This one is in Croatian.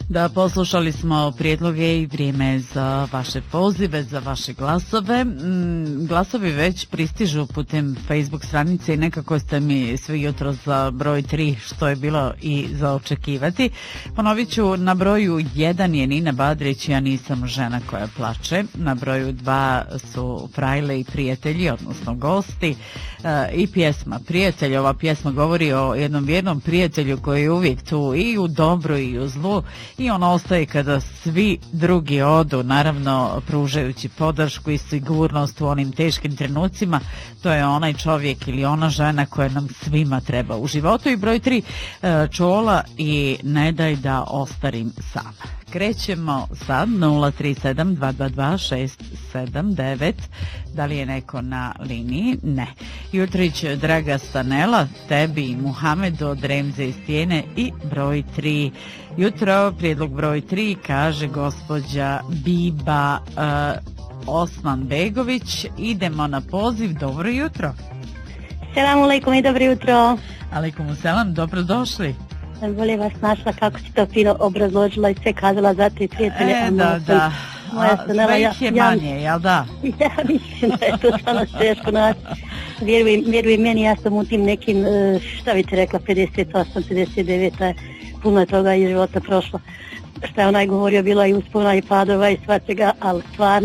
Da, poslušali smo prijedloge i vrijeme za vaše pozive, za vaše glasove. Glasovi već pristižu putem Facebook stranice i nekako ste mi sve jutro za broj 3, što je bilo i za očekivati. Ponovit ću, na broju 1 je Nina Badrić, ja nisam žena koja plače. Na broju 2 su Frajle i prijatelji, odnosno gosti. I pjesma Prijatelj. Ova pjesma govori o jednom vjernom prijatelju koji je uvijek tu i u dobru i u zlu i on ostaje kada svi drugi odu, naravno pružajući podršku i sigurnost u onim teškim trenucima. To je onaj čovjek ili ona žena koja nam svima treba u životu. I broj 3 Čola i Ne daj da ostarim sam. Krećemo sad 037 222 679. Da li je neko na liniji? Ne. Jutrić, draga Stanela, tebi i Muhamedu od Remze i Stijene. I broj 3 jutro, prijedlog broj 3 kaže gospođa Biba Osman Begović. Idemo na poziv. Dobro jutro. Selamu alejkum i dobro jutro. Alejkum selam, dobrodošli. Bolje vas našla, kako si to fino obrazložila i sve kazala za te prijatelje. Da. Sve ih je manje, jel da? Ja mislim da je to stvarno teško naći. Vjeruj meni, ja sam u tim nekim, šta bi ti rekla, 58, 59, puno je toga iz života prošlo. Šta je onaj govorio, bila i uspona i padova i svačega, ali stvarno